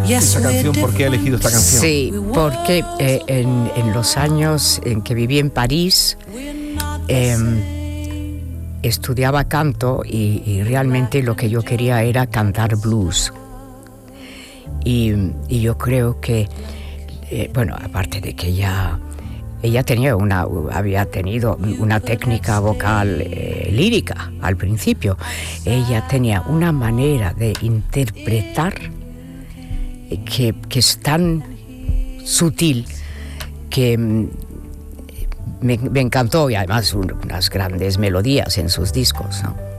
esa canción? ¿Por qué ha elegido esta canción? Sí, porque en los años en que viví en París, estudiaba canto y realmente lo que yo quería era cantar blues. Y yo creo que, bueno, aparte de que ella había tenido una técnica vocal lírica al principio, ella tenía una manera de interpretar que es tan sutil que me encantó, y además unas grandes melodías en sus discos, ¿no?